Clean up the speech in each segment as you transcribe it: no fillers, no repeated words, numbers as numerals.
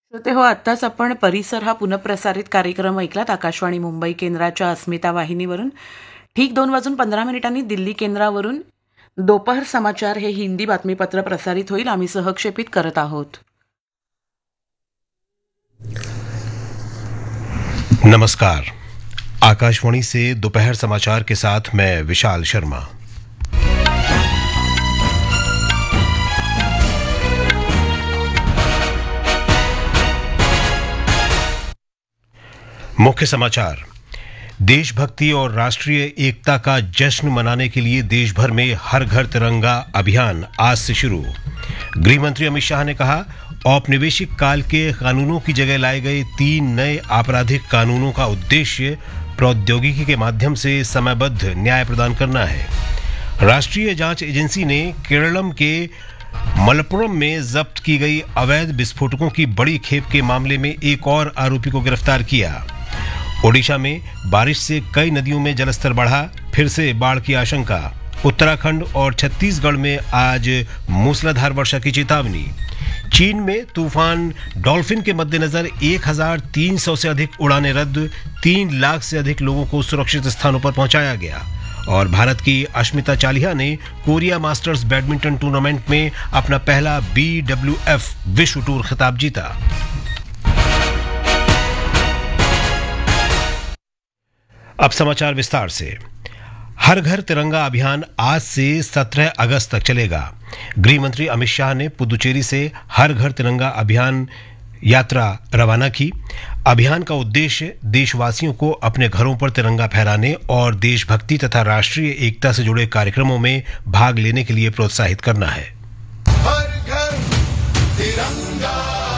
श्रोते हो, आत्ताच आपण परिसर हा पुनःप्रसारित कार्यक्रम ऐकलात आकाशवाणी मुंबई केंद्राच्या अस्मिता वाहिनीवरून. ठीक 2:15 दिल्ली केंद्रावरून दोपहर समाचार हे हिंदी बातमीपत्र प्रसारित होईल. आम्ही सहक्षेपित करत आहोत. नमस्कार. आकाशवाणी से दोपहर समाचार के साथ मैं विशाल शर्मा. मुख्य समाचार. देशभक्ति और राष्ट्रीय एकता का जश्न मनाने के लिए देश भर में हर घर तिरंगा अभियान आज से शुरू. गृह मंत्री अमित शाह ने कहा, औपनिवेशिक काल के कानूनों की जगह लाए गए 3 नए आपराधिक कानूनों का उद्देश्य प्रौद्योगिकी के माध्यम से समयबद्ध न्याय प्रदान करना है. राष्ट्रीय जांच एजेंसी ने केरलम के मलप्पुरम में जब्त की गई अवैध विस्फोटकों की बड़ी खेप के मामले में एक और आरोपी को गिरफ्तार किया. ओडिशा में बारिश से कई नदियों में जलस्तर बढ़ा, फिर से बाढ़ की आशंका. उत्तराखंड और छत्तीसगढ़ में आज मूसलाधार वर्षा की चेतावनी. चीन में तूफान डॉल्फिन के मद्देनजर 1300 से अधिक उड़ानें रद्द, 3 लाख से अधिक लोगों को सुरक्षित स्थानों पर पहुंचाया गया. और भारत की अश्मिता चालिहा ने कोरिया मास्टर्स बैडमिंटन टूर्नामेंट में अपना पहला BWF विश्व टूर खिताब जीता. अब समाचार विस्तार से. हर घर तिरंगा अभियान आज से 17 अगस्त तक चलेगा. गृह मंत्री अमित शाह ने पुदुचेरी से हर घर तिरंगा अभियान यात्रा रवाना की. अभियान का उद्देश्य देशवासियों को अपने घरों पर तिरंगा फहराने और देशभक्ति तथा राष्ट्रीय एकता से जुड़े कार्यक्रमों में भाग लेने के लिए प्रोत्साहित करना है. हर घर तिरंगा,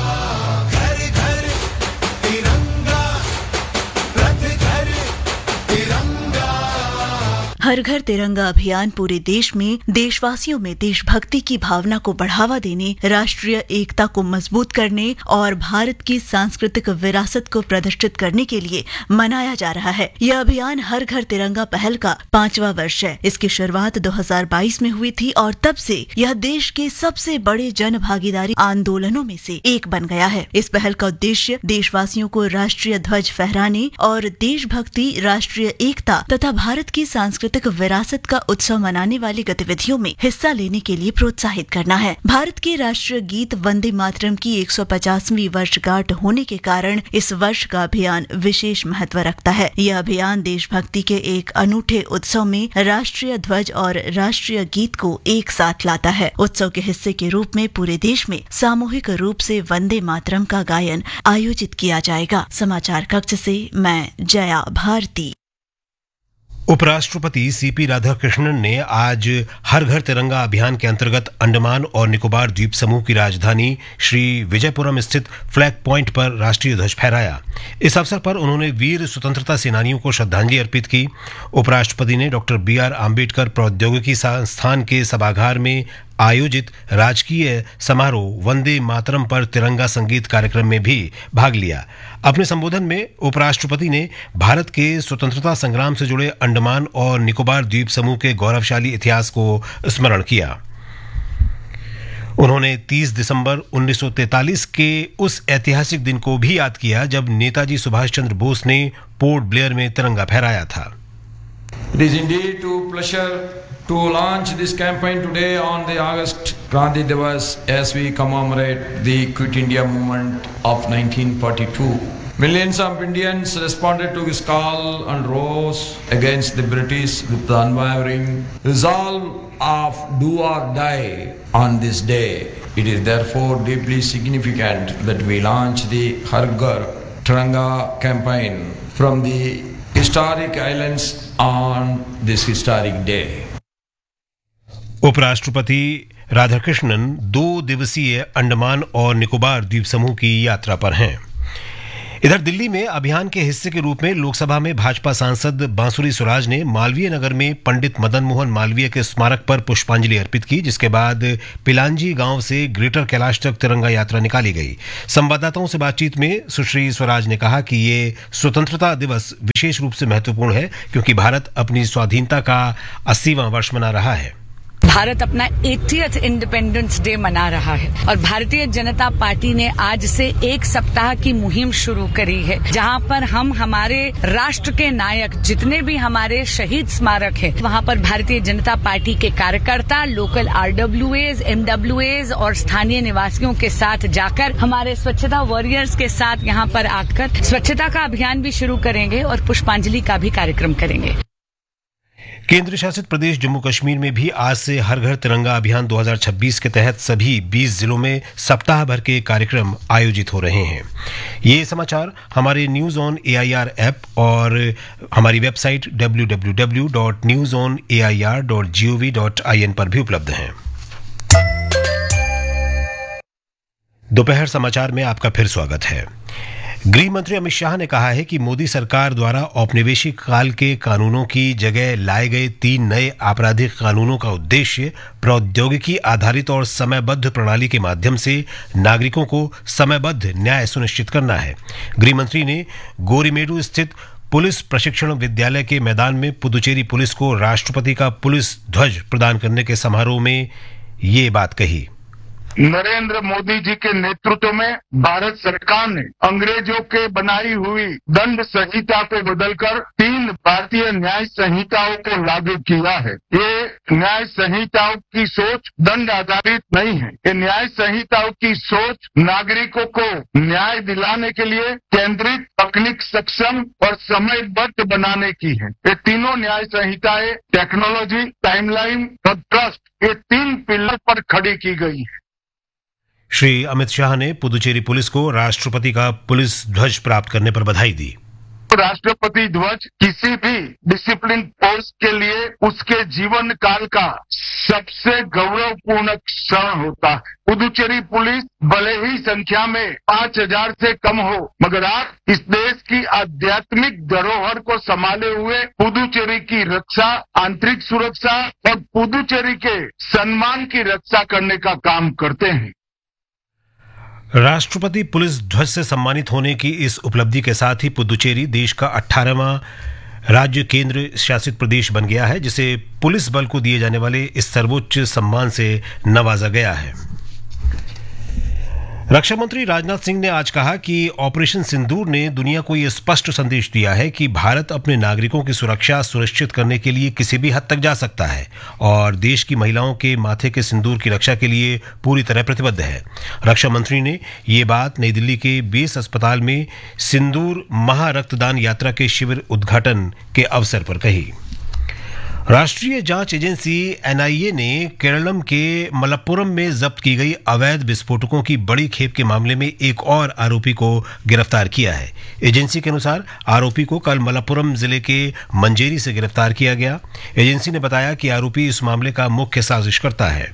घर घर तिरंगा, रथ घर तिरंगा. हर घर तिरंगा अभियान पूरे देश में देशवासियों में देशभक्ति की भावना को बढ़ावा देने, राष्ट्रीय एकता को मजबूत करने और भारत की सांस्कृतिक विरासत को प्रदर्शित करने के लिए मनाया जा रहा है. यह अभियान हर घर तिरंगा पहल का 5वां वर्ष है. इसकी शुरुआत 2022 में हुई थी और तब से यह देश के सबसे बड़े जन भागीदारी आंदोलनों में से एक बन गया है. इस पहल का उद्देश्य देशवासियों को राष्ट्रीय ध्वज फहराने और देशभक्ति, राष्ट्रीय एकता तथा भारत की सांस्कृतिक विरासत का उत्सव मनाने वाली गतिविधियों में हिस्सा लेने के लिए प्रोत्साहित करना है. भारत के राष्ट्रीय गीत वंदे मातरम की 150वीं वर्षगांठ होने के कारण इस वर्ष का अभियान विशेष महत्व रखता है. यह अभियान देशभक्ति के एक अनूठे उत्सव में राष्ट्रीय ध्वज और राष्ट्रीय गीत को एक साथ लाता है. उत्सव के हिस्से के रूप में पूरे देश में सामूहिक रूप से वंदे मातरम का गायन आयोजित किया जाएगा. समाचार कक्ष से मैं जया भारती. उपराष्ट्रपति सीपी राधाकृष्णन ने आज हर घर तिरंगा अभियान के अंतर्गत अंडमान और निकोबार द्वीप समूह की राजधानी श्री विजयपुरम स्थित फ्लैग पॉइंट पर राष्ट्रीय ध्वज फहराया. इस अवसर पर उन्होंने वीर स्वतंत्रता सेनानियों को श्रद्धांजलि अर्पित की. उपराष्ट्रपति ने डॉक्टर BR आम्बेडकर प्रौद्योगिकी संस्थान के सभागार में आयोजित राजकीय समारोह वंदे मातरम पर तिरंगा संगीत कार्यक्रम में भी भाग लिया. अपने संबोधन में उपराष्ट्रपति ने भारत के स्वतंत्रता संग्राम से जुड़े अंडमान और निकोबार द्वीप समूह के गौरवशाली इतिहास को स्मरण किया. उन्होंने 30 दिसंबर 1943 के उस ऐतिहासिक दिन को भी याद किया जब नेताजी सुभाष चंद्र बोस ने पोर्ट ब्लेयर में तिरंगा फहराया था. It is indeed a pleasure to launch this campaign today on the August Gandhi Divas as we commemorate the Quit India movement of 1942. Millions of Indians responded to this call and rose against the British with the unwavering resolve of do or die on this day. It is therefore deeply significant that we launch the Har Ghar Tiranga campaign from the historic islands on this historic day. उपराष्ट्रपति राधाकृष्णन 2 दिवसीय अंडमान और निकोबार द्वीप समूह की यात्रा पर हैं. इधर दिल्ली में अभियान के हिस्से के रूप में लोकसभा में भाजपा सांसद बांसुरी स्वराज ने मालवीय नगर में पंडित मदन मोहन मालवीय के स्मारक पर पुष्पांजलि अर्पित की, जिसके बाद पिलांजी गांव से ग्रेटर कैलाश तक तिरंगा यात्रा निकाली गई. संवाददाताओं से बातचीत में सुश्री स्वराज ने कहा कि ये स्वतंत्रता दिवस विशेष रूप से महत्वपूर्ण है क्योंकि भारत अपनी स्वाधीनता का 80वां वर्ष मना रहा है. भारत अपना 80th इंडिपेंडेंस डे मना रहा है और भारतीय जनता पार्टी ने आज से एक सप्ताह की मुहिम शुरू करी है, जहां पर हम हमारे राष्ट्र के नायक जितने भी हमारे शहीद स्मारक है वहां पर भारतीय जनता पार्टी के कार्यकर्ता, लोकल RWAs, MWAs और स्थानीय निवासियों के साथ जाकर हमारे स्वच्छता वॉरियर्स के साथ यहां पर आकर स्वच्छता का अभियान भी शुरू करेंगे और पुष्पांजलि का भी कार्यक्रम करेंगे। केंद्र शासित प्रदेश जम्मू कश्मीर में भी आज से हर घर तिरंगा अभियान 2026 के तहत सभी 20 जिलों में सप्ताह भर के कार्यक्रम आयोजित हो रहे हैं। ये समाचार हमारे न्यूज ऑन AIR ऐप और हमारी वेबसाइट www.newsonair.gov.in पर भी उपलब्ध हैं। दोपहर समाचार में आपका फिर स्वागत है। गृह मंत्री अमित शाह ने कहा है कि मोदी सरकार द्वारा औपनिवेशिक काल के कानूनों की जगह लाए गए 3 नए आपराधिक कानूनों का उद्देश्य प्रौद्योगिकी आधारित और समयबद्ध प्रणाली के माध्यम से नागरिकों को समयबद्ध न्याय सुनिश्चित करना है। गृह मंत्री ने गोरीमेडू स्थित पुलिस प्रशिक्षण विद्यालय के मैदान में पुदुचेरी पुलिस को राष्ट्रपति का पुलिस ध्वज प्रदान करने के समारोह में ये बात कही। नरेंद्र मोदी जी के नेतृत्व में भारत सरकार ने अंग्रेजों के बनाई हुई दंड संहिता को बदलकर 3 भारतीय न्याय संहिताओं को लागू किया है। ये न्याय संहिताओं की सोच दंड आधारित नहीं है। ये न्याय संहिताओं की सोच नागरिकों को न्याय दिलाने के लिए केंद्रित, तकनीक सक्षम और समयबद्ध बनाने की है। ये तीनों न्याय संहिताएं टेक्नोलॉजी, टाइमलाइन और ट्रस्ट, ये 3 पिलर पर खड़ी की गई है। श्री अमित शाह ने पुदुचेरी पुलिस को राष्ट्रपति का पुलिस ध्वज प्राप्त करने पर बधाई दी। राष्ट्रपति ध्वज किसी भी डिसिप्लिन फोर्स के लिए उसके जीवन काल का सबसे गौरवपूर्ण क्षण होता है। पुदुचेरी पुलिस भले ही संख्या में 5000 से कम हो, मगर आज इस देश की आध्यात्मिक धरोहर को संभाले हुए पुदुचेरी की रक्षा, आंतरिक सुरक्षा और पुदुचेरी के सम्मान की रक्षा करने का काम करते हैं। राष्ट्रपति पुलिस ध्वज से सम्मानित होने की इस उपलब्धि के साथ ही पुदुचेरी देश का 18वां राज्य केंद्र शासित प्रदेश बन गया है, जिसे पुलिस बल को दिए जाने वाले इस सर्वोच्च सम्मान से नवाजा गया है। रक्षा मंत्री राजनाथ सिंह ने आज कहा कि ऑपरेशन सिंदूर ने दुनिया को यह स्पष्ट संदेश दिया है कि भारत अपने नागरिकों की सुरक्षा सुनिश्चित करने के लिए किसी भी हद तक जा सकता है और देश की महिलाओं के माथे के सिंदूर की रक्षा के लिए पूरी तरह प्रतिबद्ध है। रक्षा मंत्री ने ये बात नई दिल्ली के बेस अस्पताल में सिंदूर महा रक्तदान यात्रा के शिविर उद्घाटन के अवसर पर कही। राष्ट्रीय जांच एजेंसी NIA ने केरलम के मलप्पुरम में जब्त की गई अवैध विस्फोटकों की बड़ी खेप के मामले में एक और आरोपी को गिरफ्तार किया है। एजेंसी के अनुसार आरोपी को कल मलप्पुरम जिले के मंजेरी से गिरफ्तार किया गया। एजेंसी ने बताया कि आरोपी इस मामले का मुख्य साजिशकर्ता है।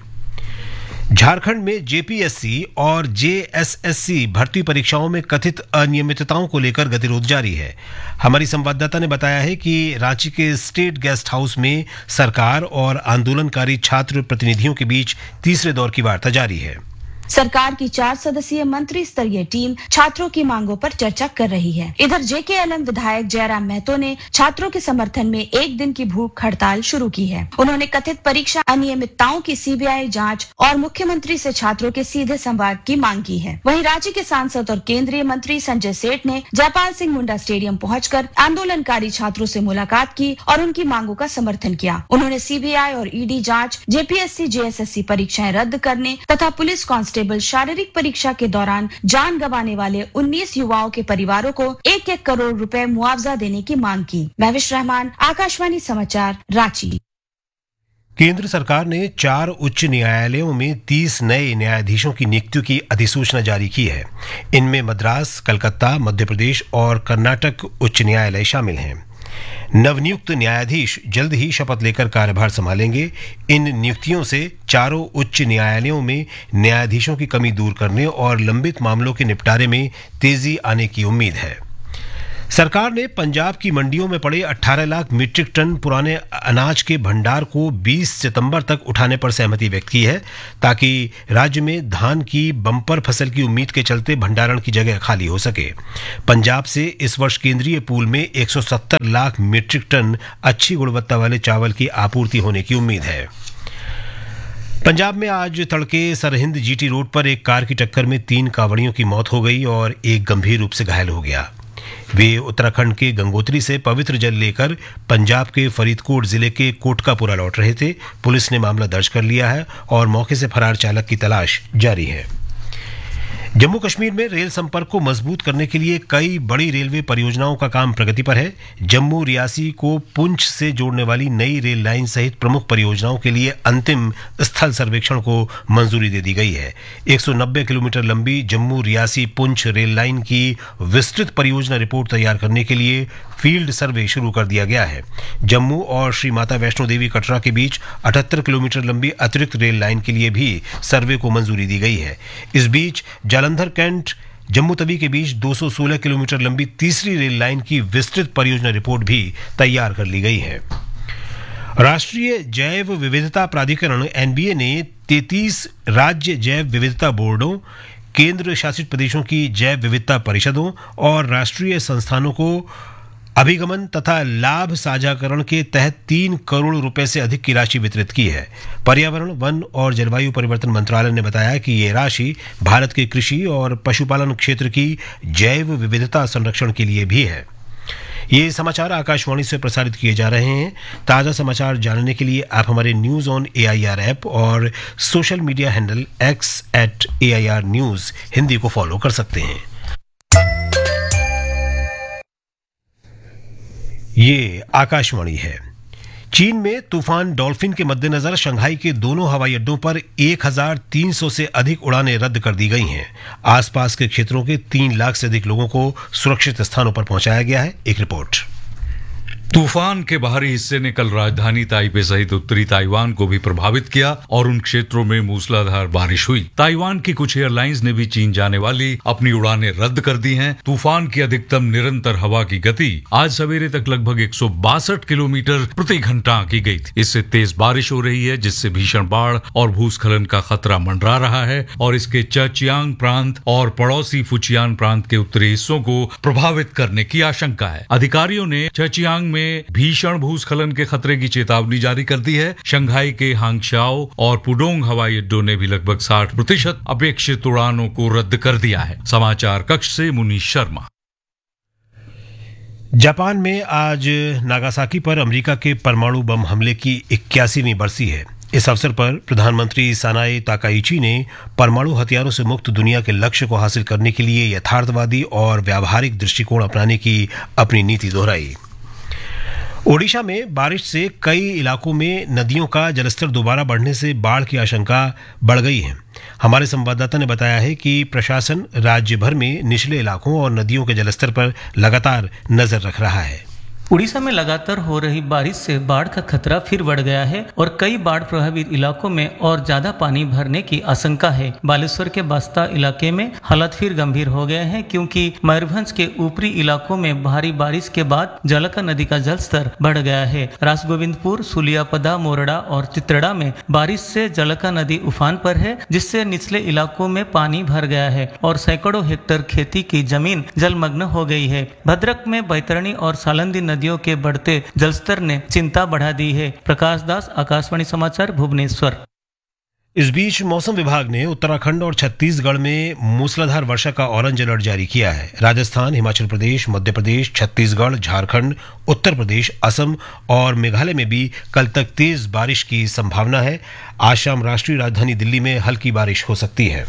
झारखंड में JPSC और JSSC भर्ती परीक्षाओं में कथित अनियमितताओं को लेकर गतिरोध जारी है। हमारी संवाददाता ने बताया है कि रांची के स्टेट गेस्ट हाउस में सरकार और आंदोलनकारी छात्र प्रतिनिधियों के बीच तीसरे दौर की वार्ता जारी है। सरकार की 4 सदस्यीय मंत्री स्तरीय टीम छात्रों की मांगों पर चर्चा कर रही है। इधर JKLM विधायक जयराम महतो ने छात्रों के समर्थन में 1 दिन की भूख हड़ताल शुरू की है। उन्होंने कथित परीक्षा अनियमितताओं की CBI जांच और मुख्यमंत्री से छात्रों के सीधे संवाद की मांग की है। वहीं राज्य के सांसद और केंद्रीय मंत्री संजय सेठ ने जयपाल सिंह मुंडा स्टेडियम पहुंचकर आंदोलनकारी छात्रों से मुलाकात की और उनकी मांगों का समर्थन किया। उन्होंने CBI और ED जांच, JPSC JSSC परीक्षाएं रद्द करने तथा पुलिस कांस्टेबल शारीरिक परीक्षा के दौरान जान गंवाने वाले 19 युवाओं के परिवारों को 1-1 करोड़ रुपए मुआवजा देने की मांग की। महविश रहमान, आकाशवाणी समाचार, रांची। केंद्र सरकार ने 4 उच्च न्यायालयों में 30 नए न्यायाधीशों की नियुक्ति की अधिसूचना जारी की है। इनमें मद्रास, कलकत्ता, मध्य प्रदेश और कर्नाटक उच्च न्यायालय शामिल हैं। नवनियुक्त न्यायाधीश जल्द ही शपथ लेकर कार्यभार संभालेंगे। इन नियुक्तियों से चारों उच्च न्यायालयों में न्यायाधीशों की कमी दूर करने और लंबित मामलों के निपटारे में तेजी आने की उम्मीद है। सरकार ने पंजाब की मंडियों में पड़े 18 लाख मीट्रिक टन पुराने अनाज के भंडार को 20 सितंबर तक उठाने पर सहमति व्यक्त की है, ताकि राज्य में धान की बम्पर फसल की उम्मीद के चलते भंडारण की जगह खाली हो सके। पंजाब से इस वर्ष केंद्रीय पूल में 170 लाख मीट्रिक टन अच्छी गुणवत्ता वाले चावल की आपूर्ति होने की उम्मीद है। पंजाब में आज तड़के सरहिंद जीटी रोड पर एक कार की टक्कर में 3 कांवड़ियों की मौत हो गई और एक गंभीर रूप से घायल हो गया। वे उत्तराखंड के गंगोत्री से पवित्र जल लेकर पंजाब के फरीदकोट जिले के कोटकापुरा लौट रहे थे। पुलिस ने मामला दर्ज कर लिया है और मौके से फरार चालक की तलाश जारी है। जम्मू कश्मीर में रेल संपर्क को मजबूत करने के लिए कई बड़ी रेलवे परियोजनाओं का काम प्रगति पर है। जम्मू रियासी को पुंछ से जोड़ने वाली नई रेल लाइन सहित प्रमुख परियोजनाओं के लिए अंतिम स्थल सर्वेक्षण को मंजूरी दे दी गई है। 190 किलोमीटर लंबी जम्मू रियासी पुंछ रेल लाइन की विस्तृत परियोजना रिपोर्ट तैयार करने के लिए फील्ड सर्वे शुरू कर दिया गया है। जम्मू और श्री माता वैष्णो देवी कटरा के बीच 78 किलोमीटर लंबी अतिरिक्त रेल लाइन के लिए भी सर्वे को मंजूरी दी गई है। इस बीच जालंधर कैंट जम्मू तवी के बीच 216 किलोमीटर लंबी तीसरी रेल लाइन की विस्तृत परियोजना रिपोर्ट भी तैयार कर ली गई है। राष्ट्रीय जैव विविधता प्राधिकरण एनबीए ने 33 राज्य जैव विविधता बोर्डों, केंद्र शासित प्रदेशों की जैव विविधता परिषदों और राष्ट्रीय संस्थानों को अभिगमन तथा लाभ साझाकरण के तहत 3 करोड़ रुपए से अधिक की राशि वितरित की है। पर्यावरण, वन और जलवायु परिवर्तन मंत्रालय ने बताया कि ये राशि भारत के कृषि और पशुपालन क्षेत्र की जैव विविधता संरक्षण के लिए भी है। ये समाचार आकाशवाणी से प्रसारित किए जा रहे हैं। ताज़ा समाचार जानने के लिए आप हमारे न्यूज़ ऑन एआईआर ऐप और social media handle x@AIR News Hindi को फॉलो कर सकते हैं। ये आकाशवाणी है। चीन में तूफान डॉल्फिन के मद्देनजर शंघाई के दोनों हवाई अड्डों पर 1300 से अधिक उड़ानें रद्द कर दी गई हैं। आसपास के क्षेत्रों के 3 लाख से अधिक लोगों को सुरक्षित स्थानों पर पहुंचाया गया है। एक रिपोर्ट। तूफान के बाहरी हिस्से ने कल राजधानी ताइपे सहित उत्तरी ताइवान को भी प्रभावित किया और उन क्षेत्रों में मूसलाधार बारिश हुई। ताइवान की कुछ एयरलाइंस ने भी चीन जाने वाली अपनी उड़ानें रद्द कर दी हैं। तूफान की अधिकतम निरंतर हवा की गति आज सवेरे तक लगभग 162 किलोमीटर प्रति घंटा आंकी गई थी। इससे तेज बारिश हो रही है, जिससे भीषण बाढ़ और भूस्खलन का खतरा मंडरा रहा है और इसके चचियांग प्रांत और पड़ोसी फुचियान प्रांत के उत्तरी हिस्सों को प्रभावित करने की आशंका है। अधिकारियों ने चचियांग में भीषण भूस्खलन के खतरे की चेतावनी जारी कर दी है। शंघाई के हांगशाओ और पुडोंग हवाई अड्डों ने भी लगभग 60% अपेक्षित उड़ानों को रद्द कर दिया है। समाचार कक्ष से मुनीश शर्मा। जापान में आज नागासाकी पर अमेरिका के परमाणु बम हमले की 81वीं बरसी है। इस अवसर पर प्रधानमंत्री सानाए ताकाइची ने परमाणु हथियारों से मुक्त दुनिया के लक्ष्य को हासिल करने के लिए यथार्थवादी और व्यावहारिक दृष्टिकोण अपनाने की अपनी नीति दोहराई। ओडिशा में बारिश से कई इलाकों में नदियों का जलस्तर दोबारा बढ़ने से बाढ़ की आशंका बढ़ गई है। हमारे संवाददाता ने बताया है कि प्रशासन राज्य भर में निचले इलाकों और नदियों के जलस्तर पर लगातार नजर रख रहा है। उड़ीसा में लगातार हो रही बारिश से बाढ़ का खतरा फिर बढ़ गया है और कई बाढ़ प्रभावित इलाकों में और ज्यादा पानी भरने की आशंका है। बालेश्वर के बस्ता इलाके में हालात फिर गंभीर हो गए हैं, क्योंकि मयूरभंज के ऊपरी इलाकों में भारी बारिश के बाद जलका नदी का जलस्तर बढ़ गया है। राजगोविंदपुर, सुलियापदा, मोरडा और चित्रड़ा में बारिश से जलका नदी उफान पर है, जिससे निचले इलाकों में पानी भर गया है और सैकड़ों हेक्टेयर खेती की जमीन जलमग्न हो गई है। भद्रक में बैतरणी और सालंदी नदियों के बढ़ते जलस्तर ने चिंता बढ़ा दी है। प्रकाश दास, आकाशवाणी समाचार, भुवनेश्वर। इस बीच मौसम विभाग ने उत्तराखंड और छत्तीसगढ़ में मूसलाधार वर्षा का ऑरेंज अलर्ट जारी किया है। राजस्थान, हिमाचल प्रदेश, मध्य प्रदेश, छत्तीसगढ़, झारखंड, उत्तर प्रदेश, असम और मेघालय में भी कल तक तेज बारिश की संभावना है। आज शाम राष्ट्रीय राजधानी दिल्ली में हल्की बारिश हो सकती है।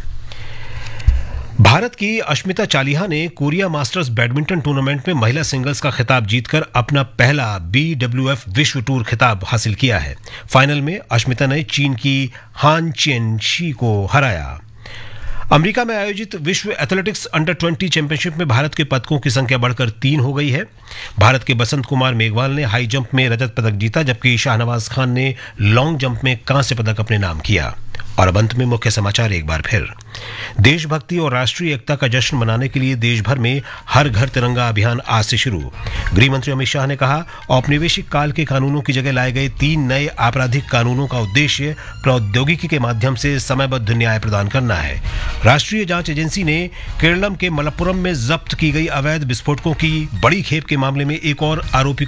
भारत की अश्मिता चालिहा ने कोरिया मास्टर्स बैडमिंटन टूर्नामेंट में महिला सिंगल्स का खिताब जीतकर अपना पहला BWF विश्व टूर खिताब हासिल किया है। फाइनल में अश्मिता ने चीन की हान चेनशी को हराया। अमेरिका में आयोजित विश्व एथलेटिक्स अंडर 20 चैंपियनशिप में भारत के पदकों की संख्या बढ़कर 3 हो गई है। भारत के बसंत कुमार मेघवाल ने हाई जंप में रजत पदक जीता, जबकि शाहनवाज खान ने लॉन्ग जंप में कांस्य पदक अपने नाम किया। और अब अंत में मुख्य समाचार एक बार फिर। देशभक्ति और राष्ट्रीय एकता का जश्न मनाने के लिए देश भर में हर घर तिरंगा अभियान आज से शुरू। गृह मंत्री अमित शाह ने कहा, औपनिवेशिक काल के कानूनों की जगह लाए गए 3 नए आपराधिक कानूनों का उद्देश्य प्रौद्योगिकी के माध्यम से समयबद्ध न्याय प्रदान करना है। राष्ट्रीय जांच एजेंसी ने केरलम के मलप्पुरम में जब्त की गई अवैध विस्फोटकों की बड़ी खेप के मामले में एक और आरोपी